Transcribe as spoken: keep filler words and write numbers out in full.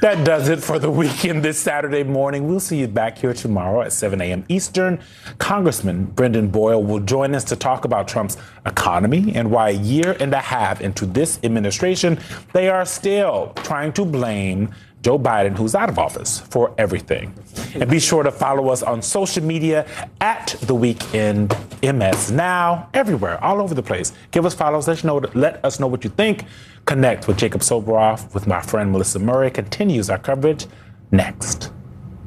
That does it for the weekend this Saturday morning. We'll see you back here tomorrow at seven a.m. Eastern. Congressman Brendan Boyle will join us to talk about Trump's economy and why a year and a half into this administration, they are still trying to blame Joe Biden, who's out of office, for everything. And be sure to follow us on social media at The Weekend M S Now, everywhere, all over the place. Give us follows. Let us know, let us know what you think. Connect with Jacob Soboroff with my friend Melissa Murray. Continues our coverage next.